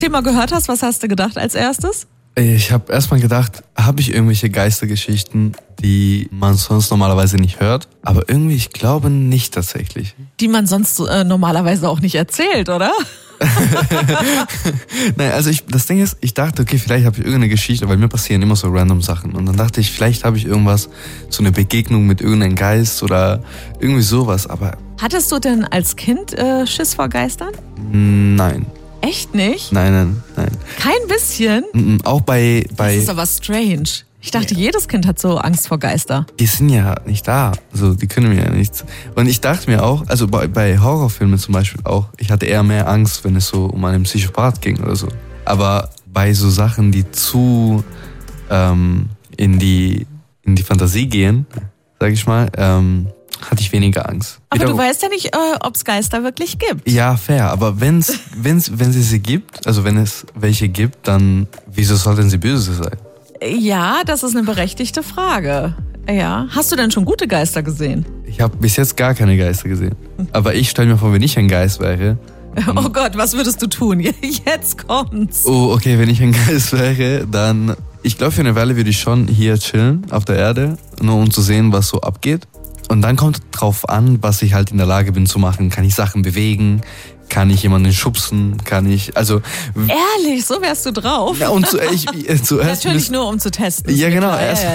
Thema gehört hast, was hast du gedacht als erstes? Ich habe erstmal gedacht, habe ich irgendwelche Geistergeschichten, die man sonst normalerweise nicht hört? Aber irgendwie, ich glaube nicht tatsächlich. Die man sonst normalerweise auch nicht erzählt, oder? Nein, also das Ding ist, ich dachte, okay, vielleicht habe ich irgendeine Geschichte, weil mir passieren immer so random Sachen. Und dann dachte ich, vielleicht habe ich irgendwas, so eine Begegnung mit irgendeinem Geist oder irgendwie sowas. Aber Hattest du denn als Kind Schiss vor Geistern? nein. Echt nicht? Nein. Kein bisschen? Auch bei Das ist aber strange. Ich dachte, jedes Kind hat so Angst vor Geister. die sind ja nicht da. Also die können mir ja nichts. Und ich dachte mir auch, also bei Horrorfilmen zum Beispiel auch, ich hatte eher mehr Angst, wenn es so um einen Psychopath ging oder so. Aber bei so Sachen, die zu in die Fantasie gehen, sag ich mal, hatte ich weniger Angst. Aber du weißt ja nicht, ob es Geister wirklich gibt. Ja, fair. Aber wenn sie gibt, also wenn es welche gibt, dann wieso sollten sie böse sein? Ja, das ist eine berechtigte Frage. Ja. Hast du denn schon gute Geister gesehen? Ich habe bis jetzt gar keine Geister gesehen. Aber ich stelle mir vor, wenn ich ein Geist wäre. Oh Gott, was würdest du tun? Jetzt kommt's. Oh, okay, wenn ich ein Geist wäre, dann... Ich glaube, für eine Weile würde ich schon hier chillen auf der Erde, nur um zu sehen, was so abgeht. Und dann kommt drauf an, was ich halt in der Lage bin zu machen. Kann ich Sachen bewegen? Kann ich jemanden schubsen? Kann ich, also... Ehrlich, so wärst du drauf? Ja, und zuerst... Natürlich nur, um zu testen. Ja, genau.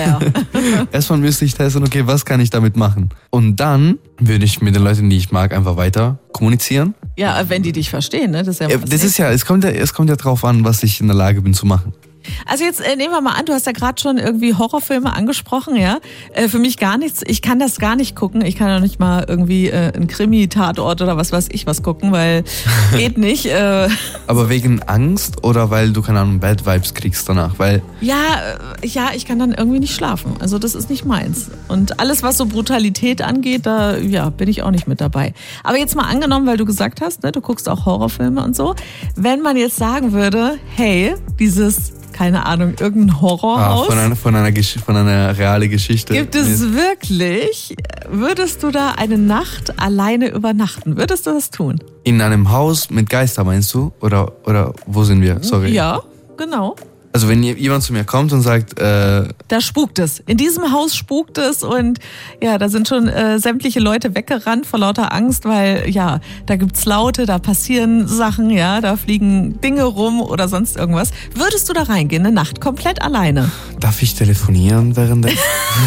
Erstmal müsste ich testen, okay, was kann ich damit machen? Und dann würde ich mit den Leuten, die ich mag, einfach weiter kommunizieren. Ja, wenn die dich verstehen, ne? Das ist ja Es kommt ja drauf an, was ich in der Lage bin zu machen. Also jetzt nehmen wir mal an, du hast ja gerade schon irgendwie Horrorfilme angesprochen, ja? Für mich gar nichts. Ich kann das gar nicht gucken. Ich kann auch nicht mal irgendwie einen Krimi-Tatort oder was weiß ich was gucken, weil geht nicht. Aber wegen Angst oder weil du, keine Ahnung, Bad Vibes kriegst danach? Weil Ja, ich kann dann irgendwie nicht schlafen. Also das ist nicht meins. Und alles, was so Brutalität angeht, da bin ich auch nicht mit dabei. Aber jetzt mal angenommen, weil du gesagt hast, ne, du guckst auch Horrorfilme und so. Wenn man jetzt sagen würde, hey, dieses... keine Ahnung, irgendein Horrorhaus. Von einer realen Geschichte. Gibt es wirklich? Würdest du da eine Nacht alleine übernachten? Würdest du das tun? In einem Haus mit Geister, meinst du? Oder wo sind wir? Sorry. Ja, genau. Also wenn jemand zu mir kommt und sagt... Da spukt es. In diesem Haus spukt es und ja, da sind schon sämtliche Leute weggerannt vor lauter Angst, weil ja, da gibt's Laute, da passieren Sachen, ja, da fliegen Dinge rum oder sonst irgendwas. Würdest du da reingehen, eine Nacht komplett alleine? Darf ich telefonieren währenddessen?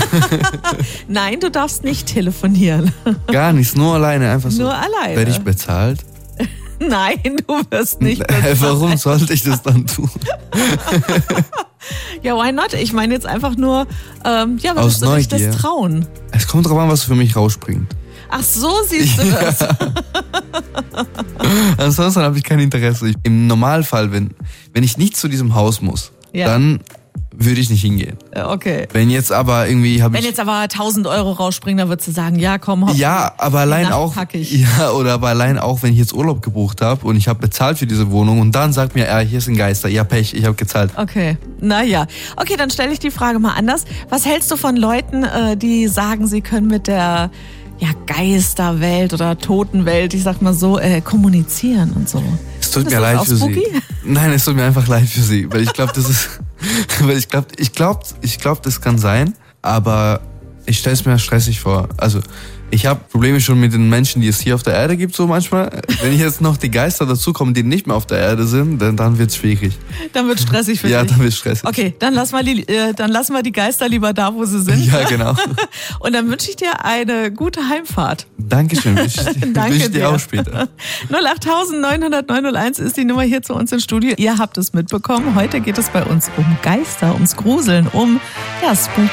Nein, du darfst nicht telefonieren. Gar nichts, nur alleine, einfach so. Nur alleine. Werde ich bezahlt? Nein, du wirst nicht bezahlt. Warum sollte ich das dann tun? Ja, why not? Ich meine jetzt einfach nur, würdest du dich das trauen? Es kommt drauf an, was für mich rausspringt. Ach, so siehst du das. Ansonsten habe ich kein Interesse. Im Normalfall, wenn ich nicht zu diesem Haus muss, dann würde ich nicht hingehen. Okay. Wenn jetzt aber irgendwie Wenn jetzt aber 1.000 € rausspringen, dann würdest du sagen, ja, komm, hopp. Ja, aber allein auch. Ja, oder aber allein auch, wenn ich jetzt Urlaub gebucht habe und ich habe bezahlt für diese Wohnung und dann sagt mir, hier ist ein Geister, ja Pech, ich habe gezahlt. Okay, naja. Okay, dann stelle ich die Frage mal anders. Was hältst du von Leuten, die sagen, sie können mit der Geisterwelt oder Totenwelt, ich sag mal so, kommunizieren und so? Es tut mir leid für sie. Nein, es tut mir einfach leid für sie, weil ich glaube, das ist... Weil ich glaube, das kann sein, aber ich stelle es mir stressig vor. Also ich habe Probleme schon mit den Menschen, die es hier auf der Erde gibt, so manchmal. Wenn jetzt noch die Geister dazukommen, die nicht mehr auf der Erde sind, dann wird es schwierig. Dann wird es stressig für dich. Ja, dann wird es stressig. Okay, dann lassen wir die Geister lieber da, wo sie sind. Ja, genau. Und dann wünsche ich dir eine gute Heimfahrt. Dankeschön, wünsche ich dir auch später. 08900 ist die Nummer hier zu uns im Studio. Ihr habt es mitbekommen. Heute geht es bei uns um Geister, ums Gruseln, um Spuk.